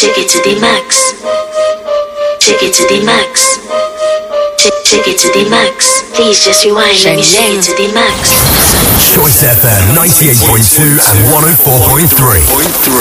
Take it to the max. Take it to the max. Take it to the max. Please just rewind. Let me take it to the max. Choice FM 98.2 and 104.3.